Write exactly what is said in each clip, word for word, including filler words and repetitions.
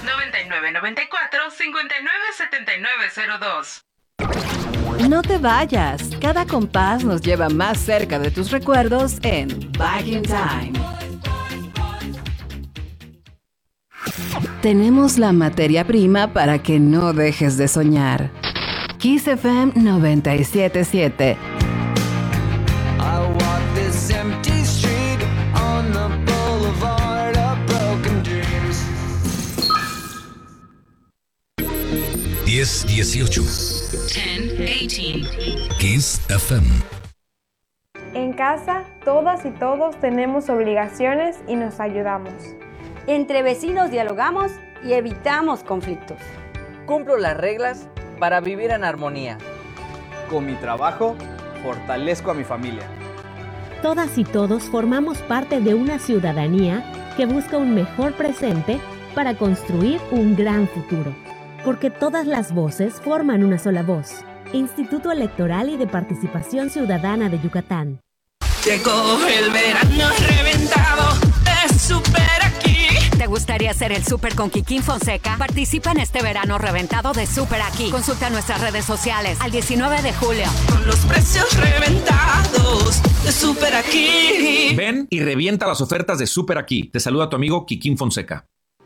noventa y nueve noventa y cuatro cincuenta y nueve setenta y nueve cero dos. No te vayas. Cada compás nos lleva más cerca de tus recuerdos en Back in Time. Tenemos la materia prima para que no dejes de soñar. Kiss F M noventa y siete punto siete. diez dieciocho. diez dieciocho. Kiss F M. En casa, todas y todos tenemos obligaciones y nos ayudamos. Entre vecinos dialogamos y evitamos conflictos. Cumplo las reglas para vivir en armonía. Con mi trabajo, fortalezco a mi familia. Todas y todos formamos parte de una ciudadanía que busca un mejor presente para construir un gran futuro. Porque todas las voces forman una sola voz. Instituto Electoral y de Participación Ciudadana de Yucatán. Llegó el verano reventado de Super Aquí. ¿Te gustaría hacer el súper con Kikín Fonseca? Participa en este verano reventado de Súper Aquí. Consulta nuestras redes sociales al diecinueve de julio. Con los precios reventados de Súper Aquí. Ven y revienta las ofertas de Súper Aquí. Te saluda tu amigo Kikín Fonseca.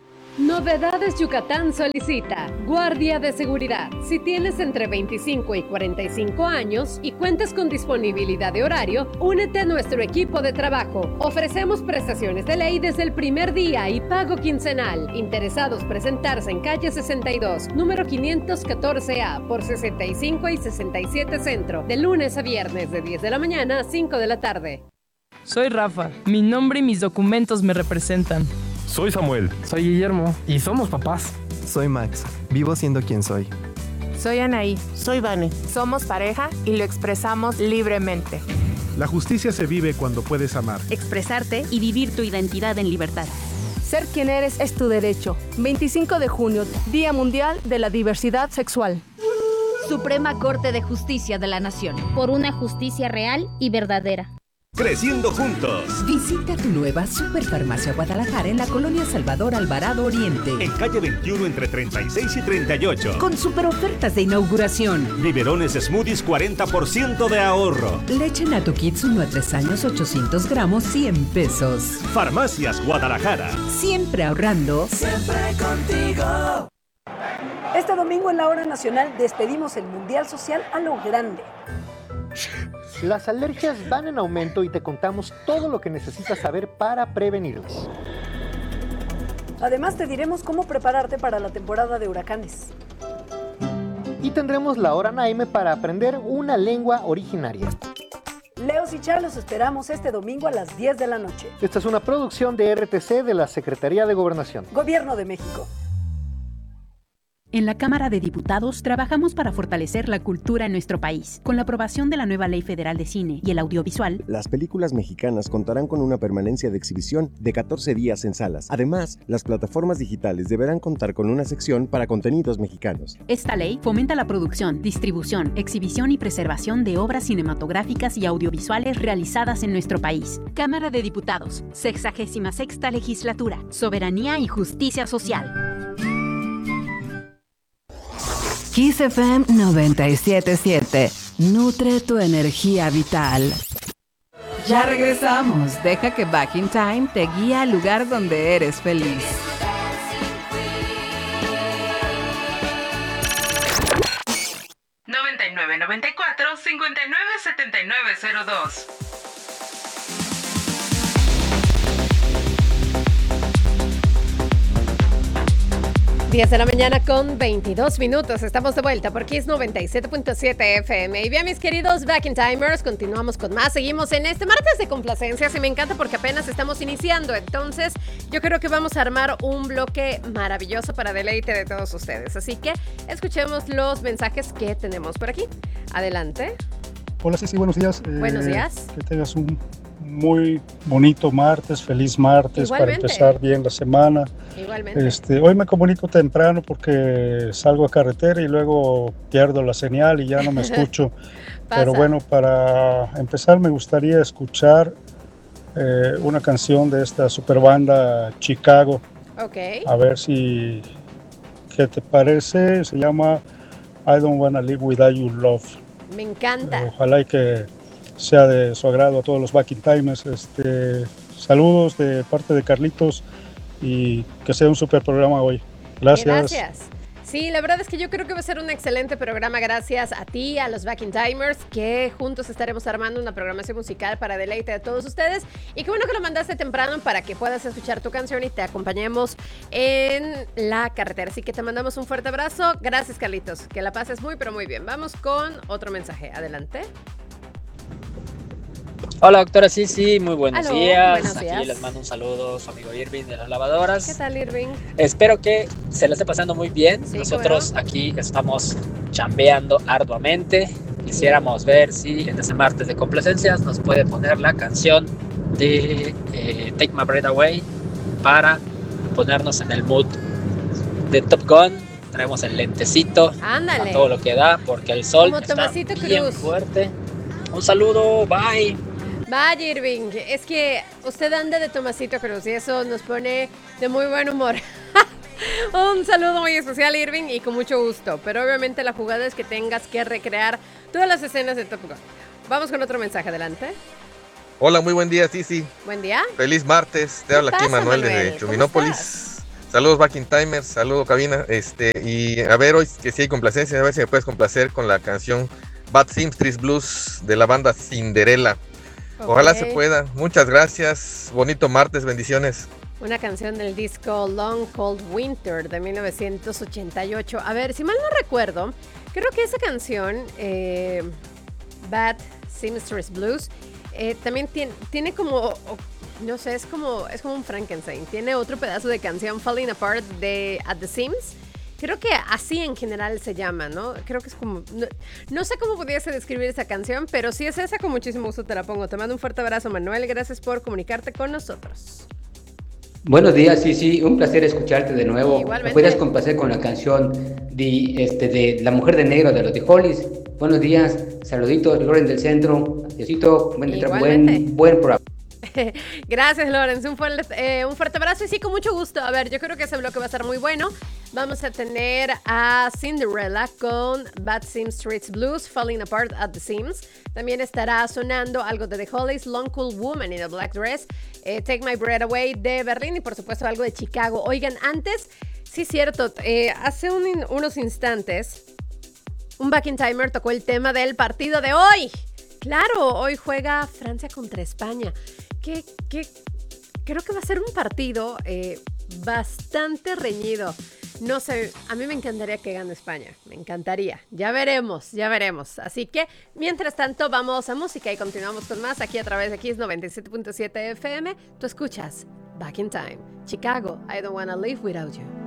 Novedades Yucatán solicita Guardia de Seguridad. Si tienes entre veinticinco y cuarenta y cinco años y cuentas con disponibilidad de horario, únete a nuestro equipo de trabajo. Ofrecemos prestaciones de ley desde el primer día y pago quincenal. Interesados presentarse en calle sesenta y dos, número quinientos catorce A, por sesenta y cinco y sesenta y siete Centro, de lunes a viernes de diez de la mañana a cinco de la tarde. Soy Rafa. Mi nombre y mis documentos me representan. Soy Samuel. Soy Guillermo. Y somos papás. Soy Max. Vivo siendo quien soy. Soy Anaí. Soy Vane. Somos pareja y lo expresamos libremente. La justicia se vive cuando puedes amar, expresarte y vivir tu identidad en libertad. Ser quien eres es tu derecho. veinticinco de junio, Día Mundial de la Diversidad Sexual. Suprema Corte de Justicia de la Nación. Por una justicia real y verdadera. Creciendo juntos. Visita tu nueva Superfarmacia Guadalajara en la colonia Salvador Alvarado Oriente. En calle veintiuno entre treinta y seis y treinta y ocho. Con super ofertas de inauguración. Biberones Smoothies cuarenta por ciento de ahorro. Leche Nato Kids uno a tres años ochocientos gramos cien pesos. Farmacias Guadalajara. Siempre ahorrando. Siempre contigo. Este domingo en la Hora Nacional despedimos el Mundial Social a lo grande. Las alergias van en aumento y te contamos todo lo que necesitas saber para prevenirlas. Además te diremos cómo prepararte para la temporada de huracanes. Y tendremos la Hora Naime para aprender una lengua originaria. Leos y Char los esperamos este domingo a las diez de la noche. Esta es una producción de R T C de la Secretaría de Gobernación. Gobierno de México. En la Cámara de Diputados trabajamos para fortalecer la cultura en nuestro país. Con la aprobación de la nueva Ley Federal de Cine y el Audiovisual, las películas mexicanas contarán con una permanencia de exhibición de catorce días en salas. Además, las plataformas digitales deberán contar con una sección para contenidos mexicanos. Esta ley fomenta la producción, distribución, exhibición y preservación de obras cinematográficas y audiovisuales realizadas en nuestro país. Cámara de Diputados, sexagésima sexta Legislatura, Soberanía y Justicia Social. Kiss F M noventa y siete punto siete. Nutre tu energía vital. Ya regresamos. Deja que Back in Time te guíe al lugar donde eres feliz. noventa y nueve noventa y cuatro cincuenta y nueve setenta y nueve cero dos. diez de la mañana con veintidós minutos. Estamos de vuelta por Kiss noventa y siete punto siete F M. Y bien, mis queridos Back in Timers, continuamos con más. Seguimos en este martes de complacencias y me encanta porque apenas estamos iniciando. Entonces, yo creo que vamos a armar un bloque maravilloso para deleite de todos ustedes. Así que escuchemos los mensajes que tenemos por aquí. Adelante. Hola, Ceci, buenos días. Buenos eh, días. Que tengas un muy bonito martes, feliz martes. Igualmente. Para empezar bien la semana. Igualmente. Este, hoy me comunico temprano porque salgo a carretera y luego pierdo la señal y ya no me escucho. Pero bueno, para empezar me gustaría escuchar eh, una canción de esta super banda Chicago. Ok. A ver si ¿qué te parece? Se llama I Don't Wanna Live Without Your Love. Me encanta. Ojalá y que sea de su agrado a todos los Back in Timers. Este, saludos de parte de Carlitos y que sea un super programa hoy. Gracias. Gracias. Sí, la verdad es que yo creo que va a ser un excelente programa gracias a ti, a los Back in Timers, que juntos estaremos armando una programación musical para deleite de todos ustedes. Y qué bueno que lo mandaste temprano para que puedas escuchar tu canción y te acompañemos en la carretera. Así que te mandamos un fuerte abrazo. Gracias, Carlitos. Que la pases muy, pero muy bien. Vamos con otro mensaje. Adelante. Hola, doctora, sí, sí, muy buenos Aló, días. buenos días. Aquí les mando un saludo a su amigo Irving de las lavadoras. ¿Qué tal, Irving? Espero que se la esté pasando muy bien. Sí, Nosotros bueno. aquí estamos chambeando arduamente. Quisiéramos ver si en ese martes de complacencias nos puede poner la canción de eh, Take My Breath Away para ponernos en el mood de Top Gun. Traemos el lentecito Ándale. a todo lo que da porque el sol Como está Tomasito bien Cruz. fuerte. Un saludo, bye. Vaya, Irving, es que usted anda de Tomasito Cruz y eso nos pone de muy buen humor. Un saludo muy especial, Irving, y con mucho gusto. Pero obviamente la jugada es que tengas que recrear todas las escenas de Top Gun. Vamos con otro mensaje, adelante. Hola, muy buen día, sí, sí. Buen día. Feliz martes, te habla aquí pasa, Manuel, Manuel? desde Chuminópolis. Saludos Back in Timers, saludo cabina. Este, y a ver hoy que sí hay complacencia, a ver si me puedes complacer con la canción Bad Seamstress Blues de la banda Cinderella. Ojalá Okay. se pueda. Muchas gracias. Bonito martes, bendiciones. Una canción del disco Long Cold Winter de mil novecientos ochenta y ocho. A ver, si mal no recuerdo, creo que esa canción, eh, Bad Seamstress Blues, eh, también tiene, tiene como, o, no sé, es como, es como un Frankenstein. Tiene otro pedazo de canción, Falling Apart, de At the Seams. Creo que así en general se llama, ¿no? Creo que es como... No, no sé cómo pudiese describir esa canción, pero si es esa, con muchísimo gusto te la pongo. Te mando un fuerte abrazo, Manuel. Gracias por comunicarte con nosotros. Buenos días, sí, sí, un placer escucharte de nuevo. Igualmente. ¿Me puedes complacer con la canción de, este, de La Mujer de Negro de los de Hollies? Buenos días, saluditos, Loren del Centro. Adiósito, buen, buen, buen programa. Gracias, Lorenz. Un fuerte, eh, un fuerte abrazo y sí, con mucho gusto. A ver, yo creo que ese bloque va a estar muy bueno. Vamos a tener a Cinderella con Bad Seamstress Blues, Falling Apart at the Seams. También estará sonando algo de The Hollies, Long Cool Woman in a Black Dress, eh, Take My Breath Away de Berlín y por supuesto algo de Chicago. Oigan, antes, sí cierto, eh, hace un, unos instantes un Back in Timer tocó el tema del partido de hoy. Claro, hoy juega Francia contra España. Que, que creo que va a ser un partido eh, bastante reñido. No sé, a mí me encantaría que gane España. Me encantaría. Ya veremos, ya veremos. Así que, mientras tanto, vamos a música y continuamos con más aquí a través de Kiss noventa y siete punto siete F M. Tú escuchas Back in Time. Chicago, I Don't Wanna Live Without You.